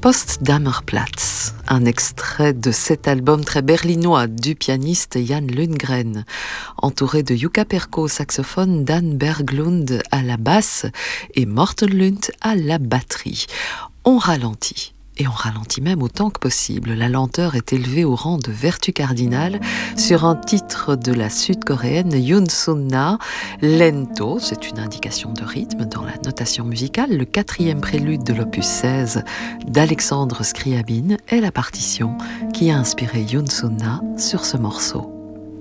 Potsdamerplatz, un extrait de cet album très berlinois du pianiste Jan Lundgren, entouré de Jukka Perkko au saxophone, Dan Berglund à la basse et Morten Lund à la batterie. On ralentit. Et on ralentit même autant que possible. La lenteur est élevée au rang de vertu cardinale sur un titre de la sud-coréenne Yoon Sun-na. Lento, c'est une indication de rythme dans la notation musicale. Le 4e prélude de l'opus 16 d'Alexandre Scriabine est la partition qui a inspiré Yoon Sun-na sur ce morceau.